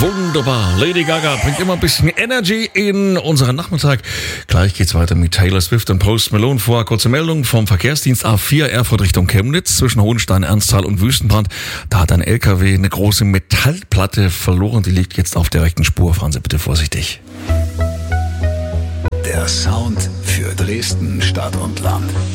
Wunderbar. Lady Gaga bringt immer ein bisschen Energy in unseren Nachmittag. Gleich geht's weiter mit Taylor Swift und Post Malone. Vorher kurze Meldung vom Verkehrsdienst A4 Erfurt Richtung Chemnitz zwischen Hohenstein, Ernsthal und Wüstenbrand. Da hat ein LKW eine große Metallplatte verloren. Die liegt jetzt auf der rechten Spur. Fahren Sie bitte vorsichtig. Der Sound für Dresden, Stadt und Land.